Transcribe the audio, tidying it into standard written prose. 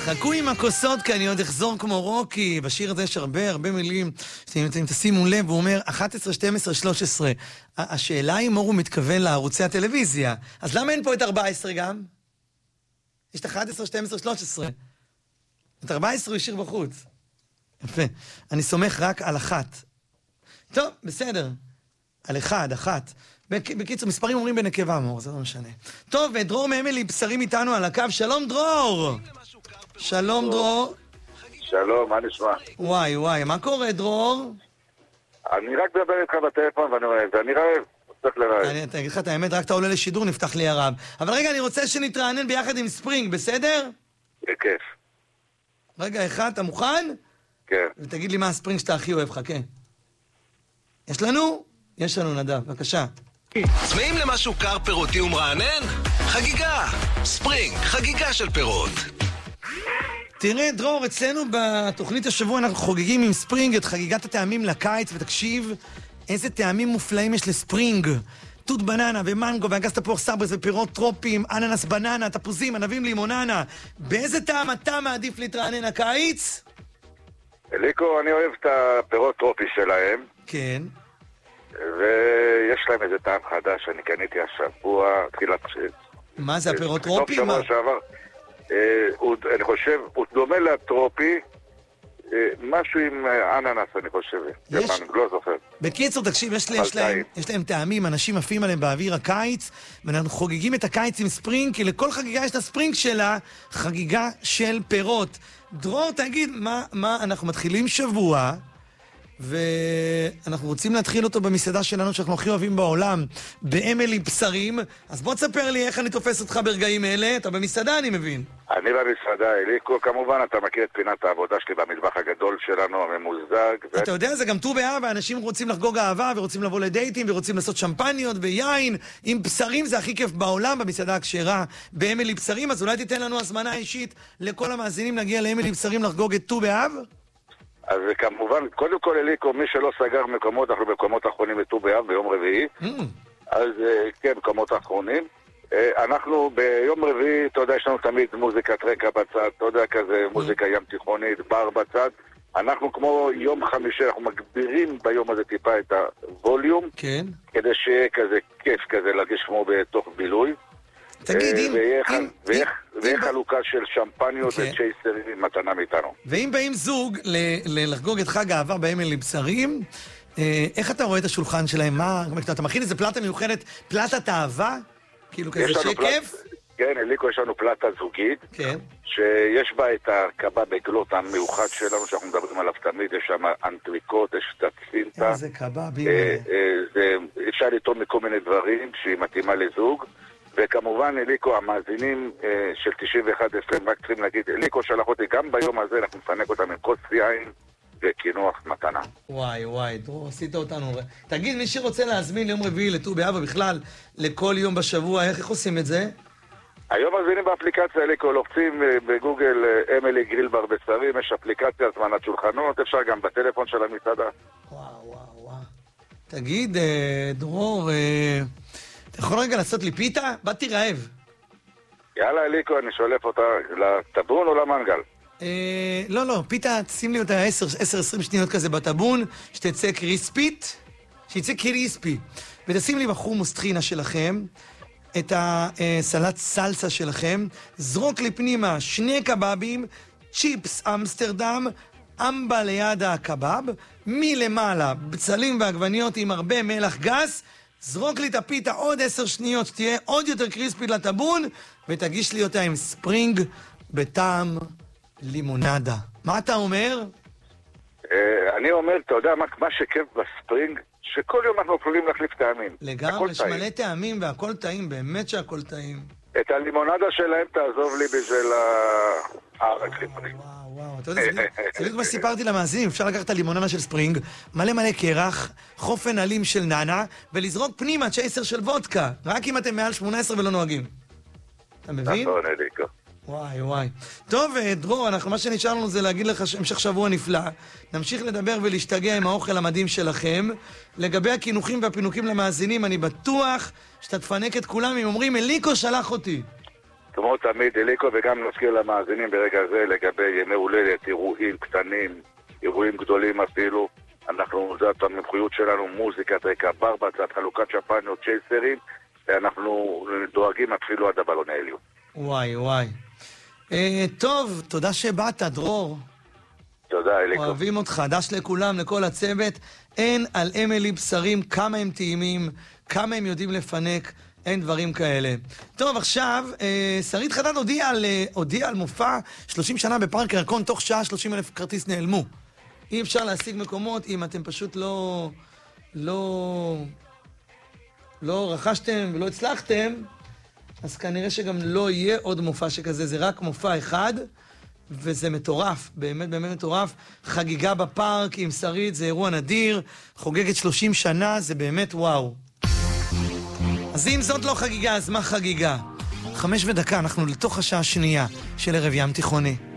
חכו עם הכוסות כי אני עוד אחזור כמו רוקי. בשיר הזה יש הרבה מילים. אם תשימו לב, הוא אומר 11, 12, 13. השאלה היא מור הוא מתכוון לערוצי הטלוויזיה. אז למה אין פה את 14 גם? יש את 11, 12, 13. את 14 הוא השאיר בחוץ. יפה. אני סומך רק על אחת. טוב, בסדר. על אחת. בקיצור, מספרים אומרים בנקבה, מור, זה לא משנה. טוב, דרור מאמילי בשרים איתנו על הקו. שלום, דרור! שלום, דרור. שלום, מה נשמע? וואי, מה קורה, דרור? אני רק מדבר איתך בטלפון ואני רעב. צריך לרעב. אני אגיד לך את האמת, רק אתה עולה לשידור, נפתח לי הרב. אבל רגע, אני רוצה שנתרענן ביחד עם ספרינג, בסדר? בכיף. רגע, אחד, אתה מוכן? כן. ותגיד לי מה הספרינג שאתה הכי אוהב, חכה. יש לנו? יש לנו, נדב, בבקשה. צמאים למשהו קר פירותי ומרענן? חגיגה! ספרינג, חגיגה של פירות. תראה, דרור, אצלנו בתוכנית השבוע אנחנו חוגגים עם ספרינג את חגיגת הטעמים לקיץ, ותקשיב איזה טעמים מופלאים יש לספרינג. תות בננה ומנגו ואגס תפוח סברס ופירות טרופיים, אננס בננה, תפוזים, ענבים לימוננה. באיזה טעם אתה מעדיף להתרענן הקיץ? אליקו, אני אוהב את הפירות טרופי שלהם. כן. ויש להם איזה טעם חדש שאני קניתי השבוע, תחילת... מה זה, הפירות טרופי? שבוע שעבר. אני חושב, הוא דומה לטרופי, משהו עם אננס, אני חושב. לא זוכר. בקיצור, תקשיב, יש להם טעמים, אנשים עפים עליהם באוויר הקיץ, ואנחנו חוגגים את הקיץ עם ספרינג, כי לכל חגיגה יש את הספרינג שלה, חגיגה של פירות. דרור, תגיד, מה אנחנו מתחילים שבוע, ואנחנו רוצים להתחיל אותו במסעדה שלנו שאנחנו הכי אוהבים בעולם, באמילי בשרים. אז בוא תספר לי איך אני תופס אותך ברגעים אלה. אתה במסעדה, אני מבין. אני במסעדה, אליקו, כמובן אתה מכיר את פינת העבודה שלי במטבח הגדול שלנו, הממוזג. אתה יודע, זה גם ט"ו באב, האנשים רוצים לחגוג אהבה ורוצים לבוא לדייטים ורוצים לעשות שמפניות ויין. עם בשרים זה הכי כיף בעולם, במסעדה הכשרה באמילי בשרים. אז אולי תיתן לנו הזמנה אישית לכל המאזינים להגיע לאמילי בשרים לחגוג את ט"ו באב? אז כמובן, קודם כל אליקו, מי שלא סגר מקומות, אנחנו במקומות האחרונים בט"ו באב ביום רביעי. אז כן, מקומות האחרונים. אנחנו ביום רביעי, אתה יודע, יש לנו תמיד מוזיקת רקע בצד, אתה יודע, כזה מוזיקה ים תיכונית, בר בצד. אנחנו כמו יום חמישי, אנחנו מגבירים ביום הזה טיפה את הווליום, כן. כדי שיהיה כזה כיף כזה להגיש כמו בתוך בילוי. תגיד, ויהיה חלוקה של שמפניות וצ'ייסרים מתנה מאיתנו. ואם באים זוג לחגוג את חג האהבה באמילי בשרים, איך אתה רואה את השולחן שלהם? אתה מכין איזה פלטה מיוחדת, פלטת אהבה? כאילו כזה שקף? כן, אליקו, יש לנו פלטה זוגית, שיש בה את הקבב בגלות המיוחד שלנו, שאנחנו מדברים עליו תמיד, יש שם אנטריקוט, יש את הצינטה. איזה קבב, אפשר לטעום מכל מיני דברים שהיא מתאימה לזוג. וכמובן, אליקו, המאזינים של 91 FM רק צריכים להגיד, אליקו שלח אותי, גם ביום הזה אנחנו נפנק אותם עם כוס יין וכינוח מתנה. וואי, דרור, עשית אותנו. תגיד, מי שרוצה להזמין ליום רביעי לט"ו באב ובכלל לכל יום בשבוע, איך עושים את זה? היום מזמינים באפליקציה, אליקו, לוחצים בגוגל אמילי גריל בר בשרים, יש אפליקציה, הזמנת שולחנות, אפשר גם בטלפון של המסעדה. וואו. תגיד, דרור, אתה יכול רגע לעשות לי פיתה? באתי רעב. יאללה, אליקו, אני שולף אותה לטבון או למנגל? לא, פיתה, שים לי אותה 10-20 שניות כזה בטבון, שתצא קריספית, שיצא קריספי. ותשים לי בחומוס טחינה שלכם, את הסלט סלסה שלכם, זרוק לי פנימה 2 קבבים, צ'יפס אמסטרדם, אמבה ליד הקבב, מלמעלה בצלים ועגבניות עם הרבה מלח גס, זרוק לי את הפיתה עוד 10 שניות, שתהיה עוד יותר קריספית לטבון, ותגיש לי אותה עם ספרינג בטעם לימונדה. מה אתה אומר? אני אומר, אתה יודע, מה שכיף בספרינג, שכל יום אנחנו יכולים להחליף טעמים. לגמרי, יש מלא טעמים והכל טעים, באמת שהכל טעים. את הלימונדה שלהם תעזוב לי בשביל וואו, אתה יודע, זה בדיוק מה שסיפרתי למאזינים, אפשר לקחת את הלימוננה של ספרינג, מלא קרח, חופן אלים של ננה, ולזרוק פנימה צ'ייסר של וודקה, רק אם אתם מעל 18 ולא נוהגים. אתה מבין? נכון, אליקו. וואי. טוב, דרור, מה שנשאר לנו זה להגיד לך המשך שבוע נפלא. נמשיך לדבר ולהשתגע עם האוכל המדהים שלכם. לגבי הכינוכים והפינוקים למאזינים, אני בטוח שאתה תפנק את כולם אם אומרים, אליקו שלח אותי. כמו תמיד, אליקו, וגם נזכיר למאזינים ברגע זה לגבי ימי הולדת, אירועים קטנים, אירועים גדולים אפילו. אנחנו, זאת המומחיות שלנו, מוזיקת רקע, בר בצד, חלוקת שפניות, צ'ייסרים, ואנחנו דואגים אפילו עד הבלון העליון. וואי, וואי. טוב, תודה שבאת, דרור. תודה, אליקו. אוהבים אותך, דש לכולם, לכל הצוות. אין על אמילי בשרים כמה הם טעימים, כמה הם יודעים לפנק, אין דברים כאלה. טוב, עכשיו, שרית חדד הודיע על מופע 30 שנה בפארק הירקון, תוך שעה 30,000 כרטיס נעלמו. אי אפשר להשיג מקומות אם אתם פשוט לא רכשתם ולא הצלחתם, אז כנראה שגם לא יהיה עוד מופע שכזה, זה רק מופע אחד, וזה מטורף, באמת באמת מטורף. חגיגה בפארק עם שרית, זה אירוע נדיר, חוגגת 30 שנה, זה באמת וואו. אז אם זאת לא חגיגה, אז מה חגיגה? 5 ודקה, אנחנו לתוך השעה השנייה של ערב ים תיכוני.